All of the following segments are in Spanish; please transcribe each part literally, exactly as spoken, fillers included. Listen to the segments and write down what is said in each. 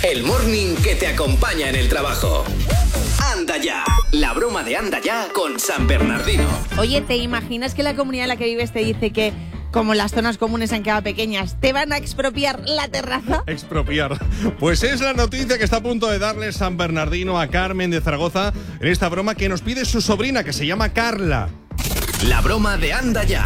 el morning que te acompaña en el trabajo. Anda ya, la broma de Anda Ya con San Bernardino. Oye, ¿te imaginas que la comunidad en la que vives te dice que, como las zonas comunes han quedado pequeñas, te van a expropiar la terraza? Expropiar. Pues es la noticia que está a punto de darle San Bernardino a Carmen de Zaragoza en esta broma que nos pide su sobrina, que se llama Carla. La broma de Anda Ya.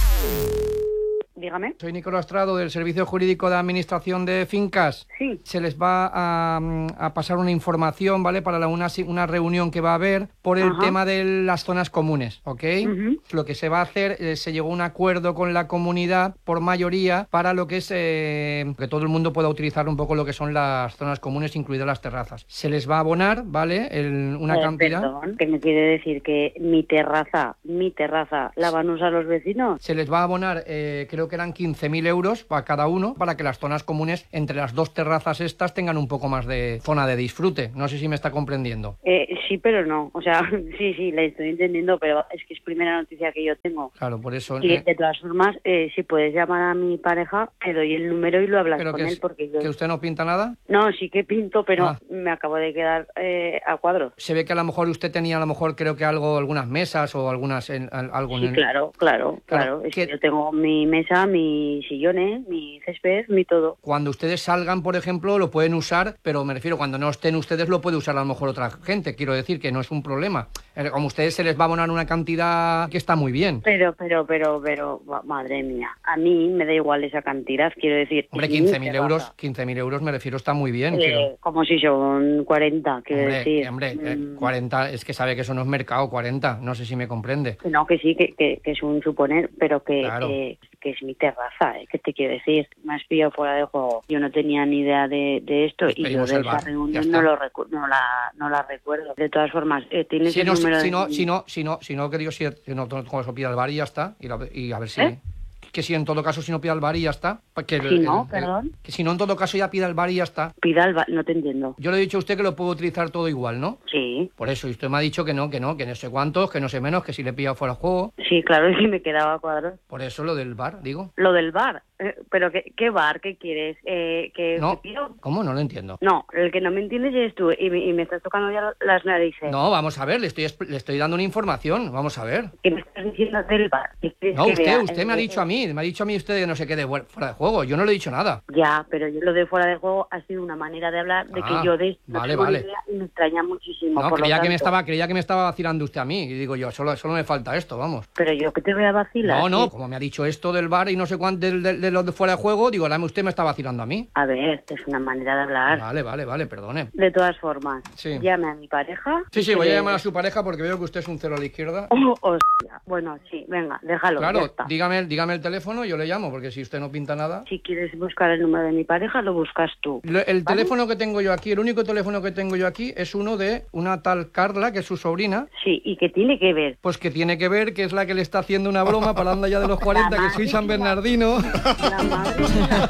Dígame. Soy Nicolás Trado, del Servicio Jurídico de Administración de Fincas. Sí. Se les va a, a pasar una información, ¿vale? Para la, una, una reunión que va a haber por el Ajá. tema de las zonas comunes, ¿ok? Uh-huh. Lo que se va a hacer, eh, se llegó a un acuerdo con la comunidad por mayoría para lo que es eh, que todo el mundo pueda utilizar un poco lo que son las zonas comunes, incluidas las terrazas. Se les va a abonar, ¿vale? El, una eh, cantidad. Perdón, ¿qué me quiere decir? ¿Que mi terraza, mi terraza, la van a usar los vecinos? Se les va a abonar, eh, creo que eran quince mil euros para cada uno, para que las zonas comunes entre las dos terrazas estas tengan un poco más de zona de disfrute. No sé si me está comprendiendo. Eh, sí, pero no. O sea, sí, sí, la estoy entendiendo, pero es que es primera noticia que yo tengo. Claro, por eso... Y eh... de todas formas, eh, si puedes llamar a mi pareja, te doy el número y lo hablas pero con que él. porque yo... ¿Que usted no pinta nada? No, sí que pinto, pero ah. me acabo de quedar eh, a cuadros. Se ve que a lo mejor usted tenía, a lo mejor, creo que algo, algunas mesas o algunas... En, algo sí, en el... claro, claro, claro. claro. Es que yo tengo mi mesa, mi sillones, mi césped, mi todo. Cuando ustedes salgan, por ejemplo, lo pueden usar, pero me refiero, cuando no estén ustedes lo puede usar a lo mejor otra gente. Quiero decir que no es un problema. Como a ustedes se les va a abonar una cantidad que está muy bien. Pero, pero, pero, pero, madre mía, a mí me da igual esa cantidad, quiero decir. Hombre, quince mil euros, quince mil euros me refiero, está muy bien. Eh, quiero... Como si son cuarenta, quiero hombre, decir. Hombre, mm. eh, cuarenta, es que sabe que eso no es mercado, cuarenta, no sé si me comprende. No, que sí, que, que, que es un suponer, pero que, claro. que, que es mi terraza, ¿eh? ¿Qué te quiero decir? Me has pillado fuera de juego. Yo no tenía ni idea de, de esto y yo de esa reunión no, lo recu- no, la, no la recuerdo. De todas formas, eh, ¿tienes si el no, número si de...? No, si no, si no, si no, que digo, si no, con eso pida al bar y ya está, y, la, y a ver si... ¿Eh? Que si en todo caso si no pida al bar y ya está. Que si el, no, el, perdón. El, que si no en todo caso ya pida al bar y ya está. Pida al bar, no te entiendo. Yo le he dicho a usted que lo puedo utilizar todo igual, ¿no? Sí. Por eso, y usted me ha dicho que no, que no, que no sé cuántos, que no sé menos, que si le he pillado fuera de juego. Sí, claro, es que me quedaba a cuadros. Por eso lo del bar, digo. Lo del bar. Eh, ¿Pero qué, qué bar? ¿Qué quieres? Eh, ¿que, no, que pido? ¿Cómo? No lo entiendo. No, el que no me entiendes eres tú y me, y me estás tocando ya las narices. No, vamos a ver, le estoy, le estoy dando una información, vamos a ver. ¿Qué me estás diciendo del bar? No, usted, vea? usted me ha dicho a mí, me ha dicho a mí usted que no se quede fuera de juego, yo no le he dicho nada. Ya, pero yo lo de fuera de juego ha sido una manera de hablar de ah, que yo de esto vale, no vale. idea y me extraña muchísimo. No, por creía, lo que tanto. me estaba, creía que me estaba vacilando usted a mí, y digo yo, solo, solo me falta esto, vamos. Pero yo que te voy a vacilar. No, no, ¿sí? Como me ha dicho esto del bar y no sé cuánto de, de, de los de fuera de juego, digo, dame, usted me está vacilando a mí. A ver, es una manera de hablar. Vale, vale, vale, perdone. De todas formas, sí. llame a mi pareja. Sí, sí, voy a llamar a su pareja porque veo que usted es un cero a la izquierda. Oh, hostia. Bueno, sí, venga, déjalo. Claro, ya está. dígame, dígame el teléfono, yo le llamo, porque si usted no pinta nada... Si quieres buscar el número de mi pareja, lo buscas tú. El, el ¿vale? teléfono que tengo yo aquí, el único teléfono que tengo yo aquí es uno de una tal Carla, que es su sobrina. Sí, ¿y qué tiene que ver? Pues que tiene que ver, que es la que le está haciendo una broma para Anda Ya de los cuarenta, que soy San Bernardino. La madre de la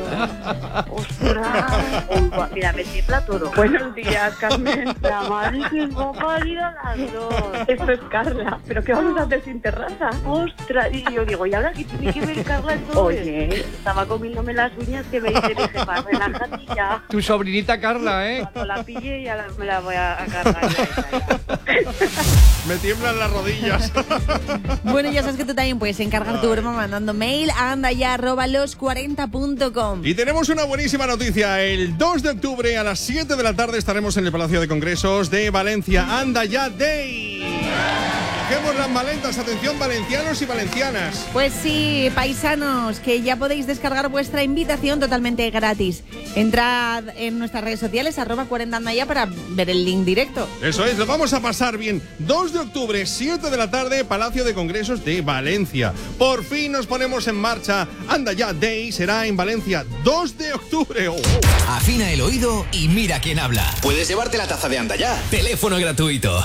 parió. ¡Ostras! Mira, me tiembla todo. Buenos días, Carmen. La madre que os va a parir a las dos. Esto es Carla, pero ¿qué vamos a hacer sin terraza? ¡Ostras! Y yo digo, ¿y ahora qué tiene que ver Carla en todo? Oye, estaba comiéndome las uñas que me dice mi jefa, relájate ya. Tu sobrinita Carla, ¿eh? Cuando la pille ya la, me la voy a, a cargar. Me tiemblan las rodillas. Bueno, ya sabes que tú también puedes encargar Ay. tu broma mandando mail a andaya arroba los cuarenta punto com. Y tenemos una buenísima noticia. El dos de octubre a las siete de la tarde estaremos en el Palacio de Congresos de Valencia. Anda Ya Day. Cogemos las maletas, atención valencianos y valencianas. Pues sí, paisanos, que ya podéis descargar vuestra invitación totalmente gratis. Entrad en nuestras redes sociales, arroba cuarenta andaya, para ver el link directo. Eso es, lo vamos a pasar bien. dos de octubre, siete de la tarde, Palacio de Congresos de Valencia. Por fin nos ponemos en marcha. Anda Ya Day será en Valencia, dos de octubre. Oh, oh. Afina el oído y mira quién habla. Puedes llevarte la taza de Anda Ya. Teléfono gratuito